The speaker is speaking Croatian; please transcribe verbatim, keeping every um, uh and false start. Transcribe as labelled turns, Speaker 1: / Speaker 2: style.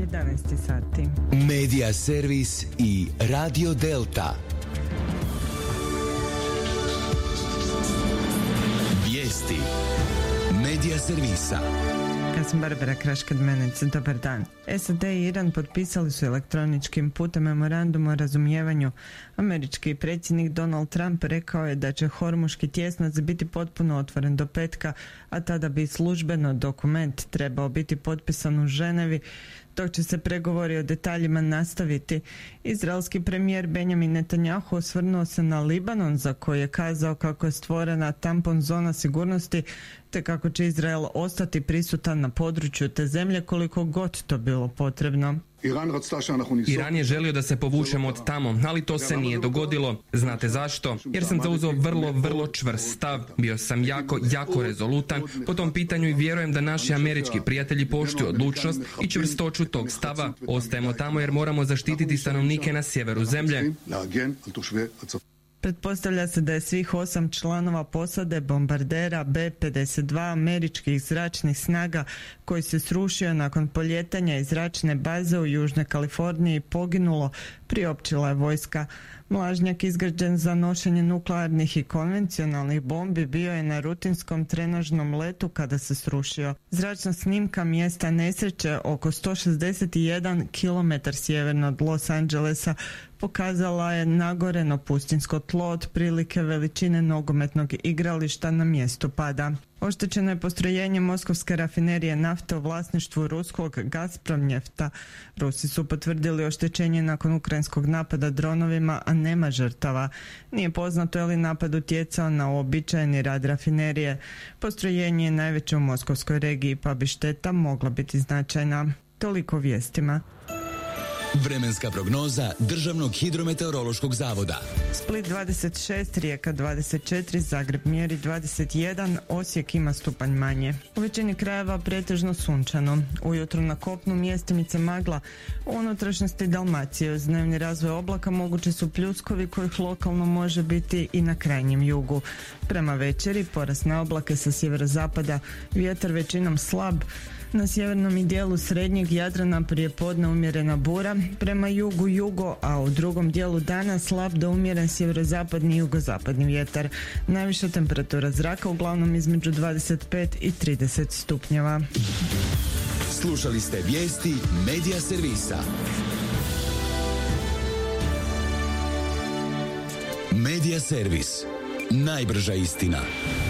Speaker 1: jedanaest sati.
Speaker 2: Medija servis i Radio Delta. Vijesti Medija servisa.
Speaker 1: Ja sam Barbara Kraškad-Menec, dobar dan. S A D i Iran potpisali su elektroničkim putem memorandum o razumijevanju. Američki predsjednik Donald Trump rekao je da će Hormuški tjesnac biti potpuno otvoren do petka, a tada bi službeno dokument trebao biti potpisan u Ženevi, dok će se pregovori o detaljima nastaviti. Izraelski premijer Benjamin Netanjahu osvrnuo se na Libanon, za koji je kazao kako je stvorena tampon zona sigurnosti, te kako će Izrael ostati prisutan na području te zemlje koliko god to bilo potrebno.
Speaker 3: Iran je želio da se povučemo od tamo, ali to se nije dogodilo. Znate zašto? Jer sam zauzeo vrlo, vrlo čvrst stav. Bio sam jako, jako rezolutan po tom pitanju i vjerujem da naši američki prijatelji poštuju odlučnost i čvrstoću tog stava. Ostajemo tamo jer moramo zaštititi stanovnike na sjeveru zemlje.
Speaker 1: Pretpostavlja se da je svih osam članova posade bombardera B pedeset dva američkih zračnih snaga koji se srušio nakon poljetanja iz zračne baze u Južnoj Kaliforniji poginulo, priopćila je vojska. Mlažnjak izgrađen za nošenje nuklearnih i konvencionalnih bombi bio je na rutinskom trenažnom letu kada se srušio. Zračna snimka mjesta nesreće oko sto šezdeset jedan kilometar sjeverno od Los Angelesa pokazala je nagoreno pustinsko tlo otprilike veličine nogometnog igrališta na mjestu pada. Oštećeno je postrojenje moskovske rafinerije nafte u vlasništvu ruskog Gazpromnjefta. Rusi su potvrdili oštećenje nakon ukrajinskog napada dronovima, a nema žrtava. Nije poznato je li napad utjecao na uobičajeni rad rafinerije. Postrojenje je najveće u moskovskoj regiji, pa bi šteta mogla biti značajna. Toliko vijestima.
Speaker 2: Vremenska prognoza Državnog hidrometeorološkog zavoda.
Speaker 1: Split dvadeset šest, Rijeka dvadeset četiri, Zagreb mjeri dvadeset jedan, Osijek ima stupanj manje. U većini krajeva pretežno sunčano. Ujutro na kopnu mjestimice magla. U unutrašnjosti Dalmacije uz dnevni razvoj oblaka mogući su pljuskovi kojih lokalno može biti i na krajnjem jugu. Prema večeri porast na oblake sa sjeverozapada, vjetar većinom slab. Na sjevernom i dijelu srednjeg Jadrana prije podne umjerena bura, prema jugu jugo, a u drugom dijelu dana slab do umjeren sjeverozapadni i jugozapadni vjetar. Najviša temperatura zraka uglavnom između dvadeset pet i trideset stupnjeva.
Speaker 2: Slušali ste vijesti Medija servisa. Medija servis. Najbrža istina.